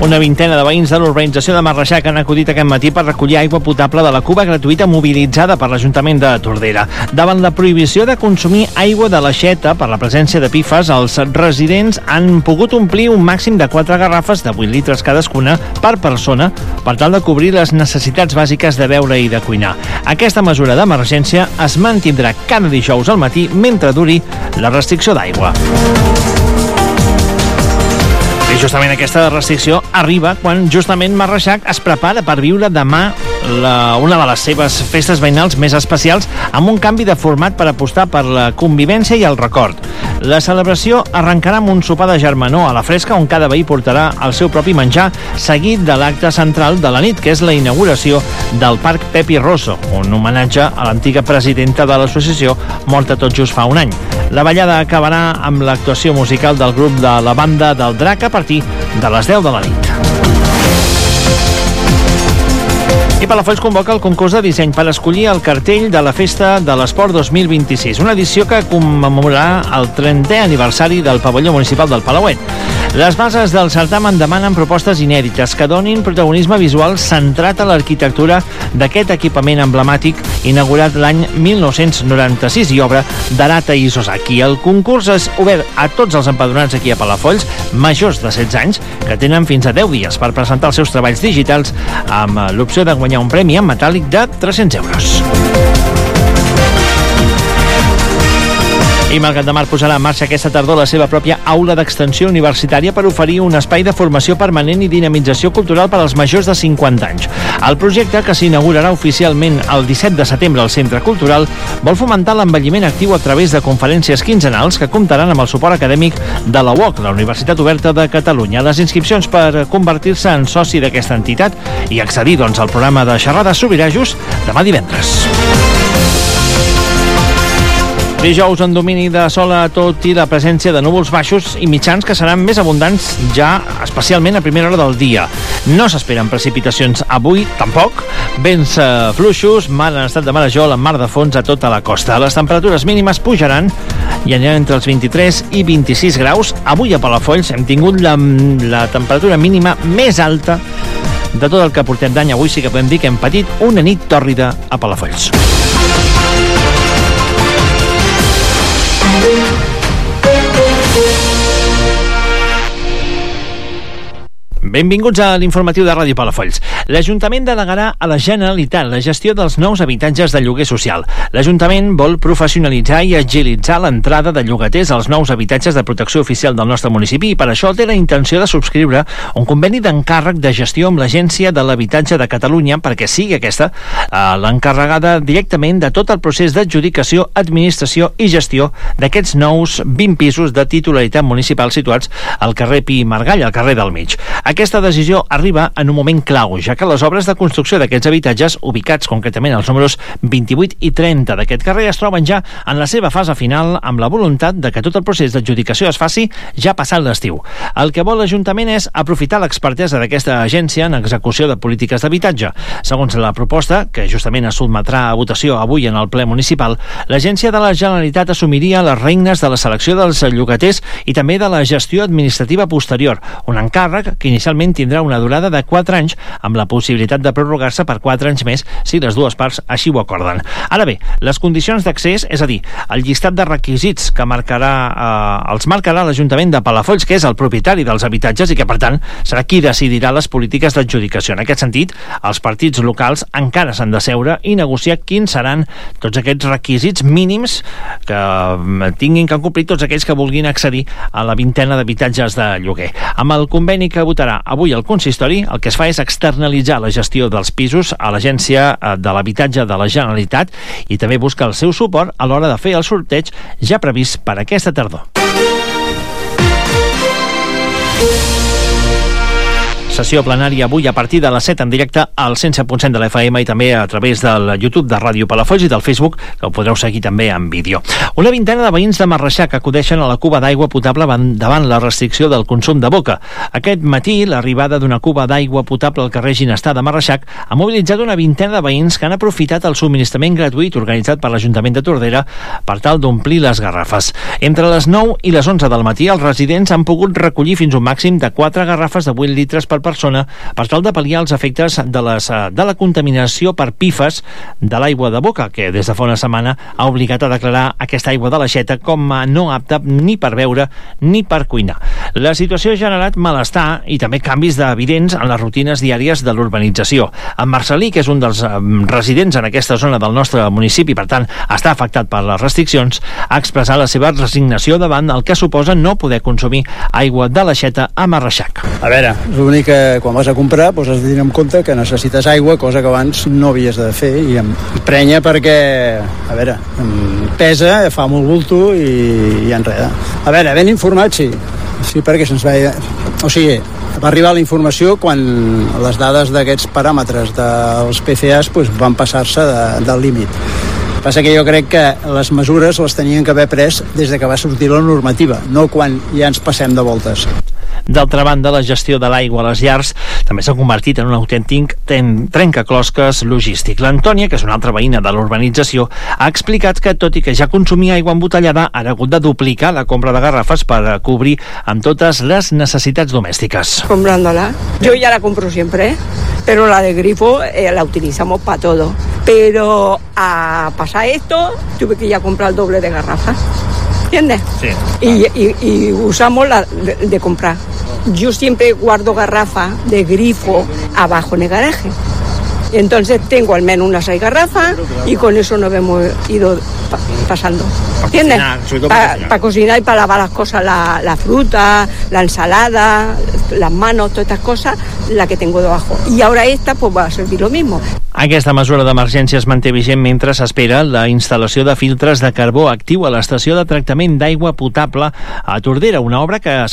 Una vintena de veïns de l'urbanització de Marreixac han acudit aquest matí per recollir aigua potable de la cuba gratuïta mobilitzada per l'Ajuntament de Tordera. Davant la prohibició de consumir aigua de l'aixeta per la presència de PFAS, els residents han pogut omplir un màxim de 4 garrafes de 8 litres cadascuna per persona per tal de cobrir les necessitats bàsiques de beure i de cuinar. Aquesta mesura d'emergència es mantindrà cada dijous al matí mentre duri la restricció d'aigua. I justament aquesta restricció arriba quan justament Marreixac es prepara per viure demà una de les seves festes veïnals més especials amb un canvi de format per apostar per la convivència i el record. La celebració arrencarà amb un sopar de germanor a la fresca on cada veí portarà el seu propi menjar seguit de l'acte central de la nit, que és la inauguració del Parc Pepi Rosso, un homenatge a l'antiga presidenta de l'associació morta tot just fa un any. La ballada acabarà amb l'actuació musical del grup de la Banda del Drac a partir de les 10 de la nit. I Palafolls convoca el concurs de disseny per escollir el cartell de la Festa de l'Esport 2026, una edició que commemorarà el 30è aniversari del pavelló municipal del Palauet. Les bases del certamen demanen propostes inèdites que donin protagonisme visual centrat a l'arquitectura d'aquest equipament emblemàtic inaugurat l'any 1996 i obra d'Arata Isozaki. El concurs és obert a tots els empadronats aquí a Palafolls, majors de 16 anys, que tenen fins a 10 dies per presentar els seus treballs digitals amb l'opció de guanyar un premi en metàl·lic de 300 euros. I Malgrat de Mar posarà en marxa aquesta tardor la seva pròpia aula d'extensió universitària per oferir un espai de formació permanent i dinamització cultural per als majors de 50 anys. El projecte, que s'inaugurarà oficialment el 17 de setembre al Centre Cultural, vol fomentar l'envelliment actiu a través de conferències quinzenals que comptaran amb el suport acadèmic de la UOC, la Universitat Oberta de Catalunya. Les inscripcions per convertir-se en soci d'aquesta entitat i accedir al programa de xerrades s'obrirà just demà divendres. Dijous en domini de sol a tot i la presència de núvols baixos i mitjans que seran més abundants ja especialment a primera hora del dia. No s'esperen precipitacions avui, tampoc. Vents fluixos, mar en estat de marejol amb mar de fons a tota la costa. Les temperatures mínimes pujaran i aniran entre els 23 i 26 graus. Avui a Palafolls hem tingut la temperatura mínima més alta de tot el que portem d'any. Avui sí que podem dir que hem patit una nit tòrrida a Palafolls. Benvinguts a l'informatiu de Ràdio Palafolls. L'Ajuntament delegarà a la Generalitat la gestió dels nous habitatges de lloguer social. L'Ajuntament vol professionalitzar i agilitzar l'entrada de llogaters als nous habitatges de protecció oficial del nostre municipi i per això té la intenció de subscriure un conveni d'encàrrec de gestió amb l'Agència de l'Habitatge de Catalunya perquè sigui aquesta l'encarregada directament de tot el procés d'adjudicació, administració i gestió d'aquests nous 20 pisos de titularitat municipal situats al carrer Pi i Margall, al carrer del Mig. Aquesta decisió arriba en un moment clau, ja que les obres de construcció d'aquests habitatges, ubicats concretament als números 28 i 30 d'aquest carrer, es troben ja en la seva fase final amb la voluntat de que tot el procés d'adjudicació es faci ja passat l'estiu. El que vol l'Ajuntament és aprofitar l'expertesa d'aquesta agència en execució de polítiques d'habitatge. Segons la proposta, que justament es sotmetrà a votació avui en el ple municipal, l'Agència de la Generalitat assumiria les regnes de la selecció dels llogaters i també de la gestió administrativa posterior, un encàrrec que inicialment tindrà una durada de 4 anys amb la possibilitat de prorrogar-se per 4 anys més si les dues parts així ho acorden. Ara bé, les condicions d'accés, és a dir, el llistat de requisits que els marcarà l'Ajuntament de Palafolls, que és el propietari dels habitatges i que, per tant, serà qui decidirà les polítiques d'adjudicació. En aquest sentit, els partits locals encara s'han de seure i negociar quins seran tots aquests requisits mínims que tinguin que complir tots aquells que vulguin accedir a la vintena d'habitatges de lloguer. Amb el conveni que votarà avui el consistori, el que es fa és externalitzar la gestió dels pisos a l'Agència de l'Habitatge de la Generalitat i també busca el seu suport a l'hora de fer el sorteig ja previst per aquesta tardor. Sessió plenària avui a partir de les 7 en directe al 107.7 de la FM i també a través del YouTube de Ràdio Palafolls i del Facebook, que ho podreu seguir també en vídeo. Una vintena de veïns de Marreixac acudeixen a la cuba d'aigua potable davant la restricció del consum de boca. Aquest matí, l'arribada d'una cuba d'aigua potable al carrer Ginestar de Marreixac ha mobilitzat una vintena de veïns que han aprofitat el subministrament gratuït organitzat per l'Ajuntament de Tordera per tal d'omplir les garrafes. Entre les 9 i les 11 del matí, els residents han pogut recollir fins un màxim de 4 garrafes de 8 litres per persona per tal de pal·liar els efectes de la contaminació per PFAS de l'aigua de boca, que des de fa una setmana ha obligat a declarar aquesta aigua de l'aixeta com a no apta ni per beure ni per cuinar. La situació ha generat malestar i també canvis evidents en les rutines diàries de l'urbanització. En Marcelí, que és un dels residents en aquesta zona del nostre municipi, per tant, està afectat per les restriccions, ha expressat la seva resignació davant el que suposa no poder consumir aigua de l'aixeta a Marreixac. A veure, l'únic que quan vas a comprar has de tenir en compte que necessites aigua, cosa que abans no havies de fer, i em prenya perquè, a veure, em pesa, fa molt bulto i enreda. A veure, ben informat, sí, perquè se'ns veia... O sigui, va arribar la informació quan les dades d'aquests paràmetres dels PFAS van passar-se del límit. Passa que jo crec que les mesures les tenien que haver pres des de que va sortir la normativa, no quan ja ens passem de voltes. D'altra banda, la gestió de l'aigua a les llars també s'ha convertit en un autèntic trencaclosques logístic. L'Antònia, que és una altra veïna de l'urbanització, ha explicat que, tot i que ja consumia aigua embotellada, ha hagut de duplicar la compra de garrafes per cobrir amb totes les necessitats domèstiques. Comprándola. Yo ya la compro siempre, pero la de grifo la utilizamos para todo. Pero a pasar esto, tuve que ya comprar el doble de garrafas. ¿Entiendes? Sí. Y usamos la de comprar. Yo siempre guardo garrafa de grifo abajo en el garaje. Entonces tengo al menos unas 6 garrafas y con eso nos hemos ido pasando. ¿Entiendes? Para cocinar y para lavar las cosas, la fruta, la ensalada, las manos, todas estas cosas, la que tengo debajo. Y ahora esta pues va a servir lo mismo. Aquesta mesura d'emergència es manté vigent mentre s'espera la instal·lació de filtres de carbó actiu a l'estació de tractament d'aigua potable a Tordera, una obra que